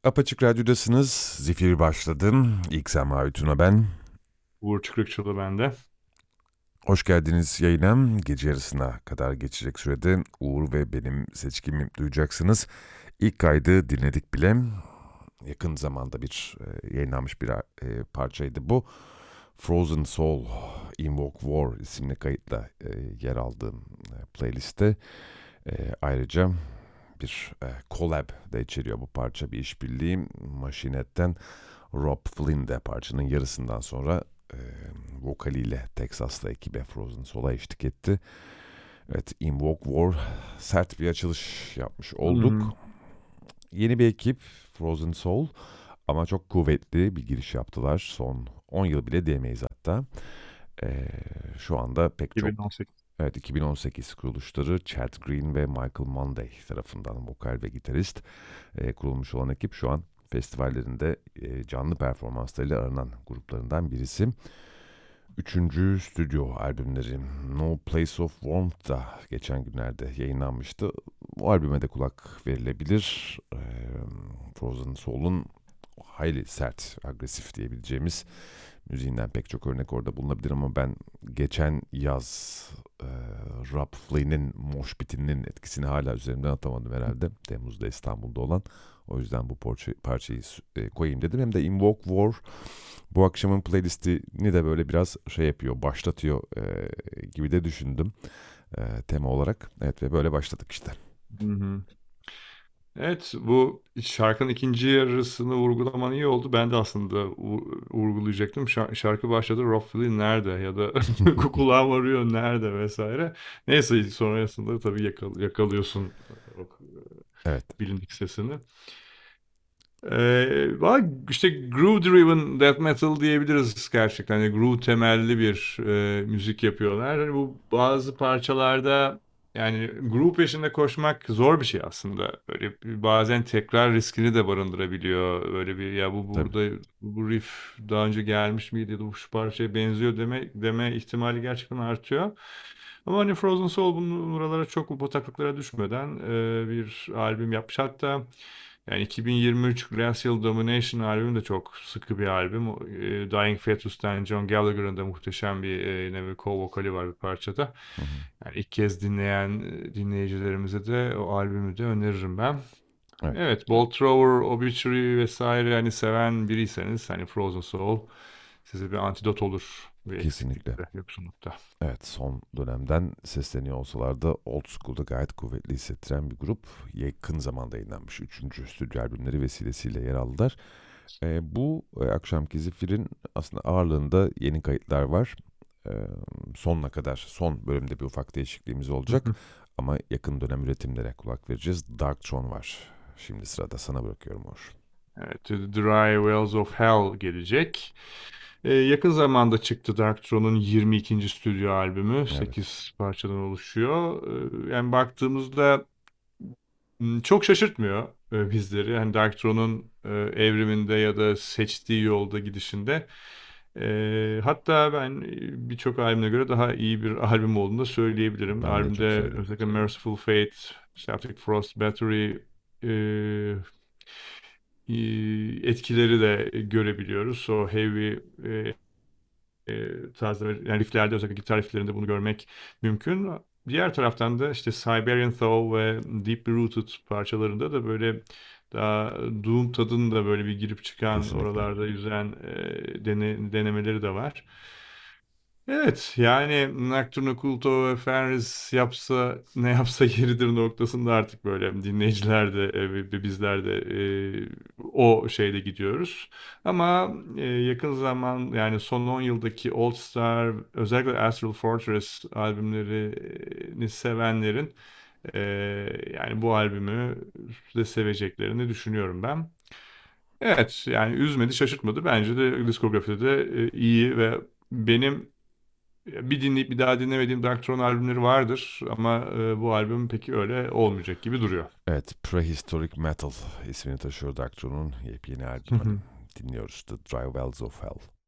Apaçık Radyo'dasınız. Zifiri başladım. İlk Sema Tuna ben. Uğur Çıkrıkçılı bende. Hoş geldiniz yayına. Gece yarısına kadar geçecek sürede Uğur ve benim seçkimi duyacaksınız. İlk kaydı dinledik bile. Yakın zamanda yayınlanmış bir parçaydı bu. Frozen Soul, Invoke War isimli kayıtla yer aldığım playlistte. Ayrıca bir collab da içeriyor bu parça, bir işbirliği. Machine Head'den Rob Flynn de parçanın yarısından sonra vokaliyle Texas'ta ekibe Frozen Soul'a eşlik etti. Evet, Invoke War sert bir açılış yapmış Hı hı. olduk. Yeni bir ekip Frozen Soul ama çok kuvvetli bir giriş yaptılar. Son 10 yıl bile diyemeyiz hatta. Ee, Şu anda pek çok 2018. evet 2018 kuruluşları Chad Green ve Michael Monday tarafından vokal ve gitarist kurulmuş olan ekip şu an festivallerinde canlı performanslarıyla aranan gruplarından birisi. Üçüncü stüdyo albümleri No Place of Warmth da geçen günlerde yayınlanmıştı. O albüme de kulak verilebilir. Frozen Soul'un hayli sert, agresif diyebileceğimiz müziğinden pek çok örnek orada bulunabilir ama ben geçen yaz e, Rob Flynn'in Mosh Pit'inin etkisini hala üzerimden atamadım herhalde. Temmuz'da İstanbul'da olan. O yüzden bu parçayı koyayım dedim. Hem de Invoke War bu akşamın playlistini de böyle biraz şey yapıyor, başlatıyor gibi de düşündüm tema olarak. Evet ve böyle başladık işte. Hı hı. Evet, bu şarkının ikinci yarısını vurgulaman iyi oldu. Ben de aslında vurgulayacaktım. Şarkı başladı. Rob Flynn nerede? Ya da kulağım arıyor nerede vesaire. Neyse sonrasında tabii yakalıyorsun o Evet, bilindik sesini. İşte groove driven death metal diyebiliriz gerçekten. Yani groove temelli bir müzik yapıyorlar. Hani bu bazı parçalarda yani groove peşinde koşmak zor bir şey aslında. Böyle bazen tekrar riskini de barındırabiliyor. Böyle bir ya bu tabii. burada bu riff daha önce gelmiş miydi ya da bu şu parçaya benziyor deme ihtimali gerçekten artıyor. Ama hani Frozen Soul buralara çok bu bataklıklara düşmeden bir albüm yapmış. Hatta yani 2023 Glacial Domination albümü de çok sıkı bir albüm. Dying Fetus'tan John Gallagher'ın da muhteşem bir yine bir co-vokali var bir parçada. Hı hı. Yani ilk kez dinleyen dinleyicilerimize de o albümü de öneririm ben. Evet, Evet, Bolt Thrower, Obituary vesaire hani seven biriyseniz hani Frozen Soul size bir antidot olur bir kesinlikle. eksiklikte, yoksunlukta. Evet, son dönemden sesleniyor olsalar da old school'da gayet kuvvetli hissettiren bir grup. Yakın zamanda yayınlanmış üçüncü stüdyo albümleri vesilesiyle yer aldılar. Bu akşamki Zifir'in aslında ağırlığında yeni kayıtlar var. E, Sonuna kadar, son bölümde bir ufak değişikliğimiz olacak. Ama yakın dönem üretimlere kulak vereceğiz. Darkthrone var. Şimdi sırada sana bırakıyorum Uğur. Evet, The Dry Wells of Hell gelecek. Yakın zamanda çıktı Darktron'un 22. stüdyo albümü. Evet, 8 parçadan oluşuyor. Yani baktığımızda çok şaşırtmıyor bizleri. Yani Darktron'un evriminde ya da seçtiği yolda gidişinde. Hatta ben birçok albüme göre daha iyi bir albüm olduğunu da söyleyebilirim. ben de çok Albümde sevdim. özellikle Merciful Fate, Celtic Frost Battery, etkileri de görebiliyoruz. O heavy tarzda yani rifflerde özellikle gitar rifflerinde bunu görmek mümkün. Diğer taraftan da işte Siberian Thaw ve Deep Rooted parçalarında da böyle daha Doom tadını da böyle bir girip çıkan Kesinlikle. oralarda yüzen denemeleri de var. Evet yani Nocturne Culto ve Fenris yapsa ne yapsa yeridir noktasında artık böyle dinleyiciler de ve bizler de o şeyde gidiyoruz. Ama yakın zaman yani son 10 yıldaki Old Star özellikle Astral Fortress albümlerini sevenlerin e, yani bu albümü de seveceklerini düşünüyorum ben. Evet yani üzmedi şaşırtmadı bence de diskografide de iyi ve benim bir dinleyip bir daha dinlemediğim Darkthrone albümleri vardır ama bu albüm peki öyle olmayacak gibi duruyor. Evet, Prehistoric Metal ismini taşıyor Darkthrone'un yepyeni Hı albümü. hı. Dinliyoruz The Dry Wells of Hell.